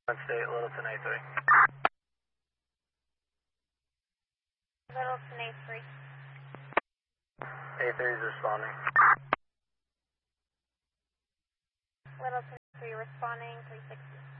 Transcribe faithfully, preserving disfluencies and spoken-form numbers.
State, Littleton A three. Littleton A three. A three is responding. Littleton A three responding, three sixty.